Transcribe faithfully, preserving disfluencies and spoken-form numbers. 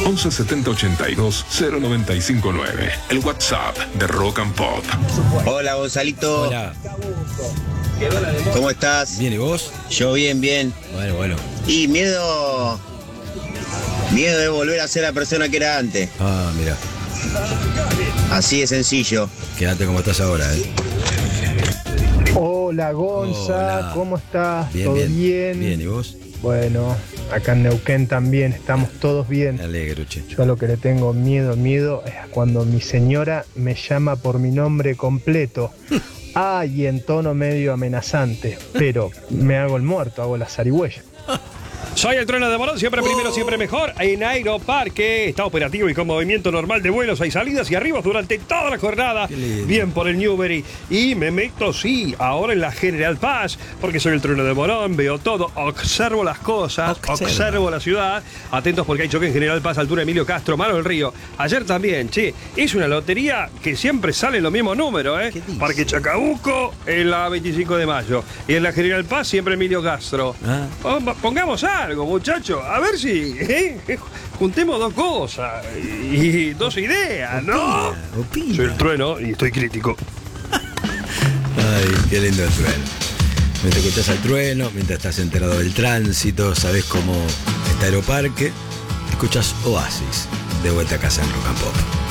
once setenta ochenta y dos cero noventa y cinco nueve. El WhatsApp de Rock and Pop. Hola, Gonzalito. Hola. ¿Cómo estás? Bien, ¿y vos? Yo bien, bien. Bueno, bueno. Y miedo... Miedo de volver a ser la persona que era antes. Ah, mira. Así de sencillo. Quédate como estás ahora, ¿eh? Hola, Gonza. Hola. ¿Cómo estás? Bien, ¿Todo bien. bien? Bien, ¿y vos? Bueno, acá en Neuquén también estamos todos bien. Me alegro, che. Yo a lo que le tengo miedo, miedo es cuando mi señora me llama por mi nombre completo. Ah, y en tono medio amenazante. Pero me hago el muerto, hago la zarigüeya. Soy el Trueno de Morón, siempre primero, siempre mejor. En Aeroparque está operativo y con movimiento normal de vuelos. Hay salidas y arribos durante toda la jornada. Bien por el Newbery. Y me meto, sí, ahora en la General Paz, porque soy el Trueno de Morón, veo todo, observo las cosas, Observa. observo la ciudad. Atentos porque hay choque en General Paz, altura Emilio Castro, Mano del Río. Ayer también, che, es una lotería que siempre sale los mismos números, ¿eh? ¿Qué dice? Parque Chacabuco en la veinticinco de mayo. Y en la General Paz siempre Emilio Castro. Ah. Oh, pongamos algo, muchachos. A ver si ¿eh? juntemos dos cosas y dos ideas, ¿no? Opina, opina. Soy el Trueno y estoy crítico. Ay, qué lindo el trueno. Mientras escuchás al trueno, mientras estás enterado del tránsito, sabés cómo está Aeroparque, escuchás Oasis de vuelta a casa en Rock and Pop.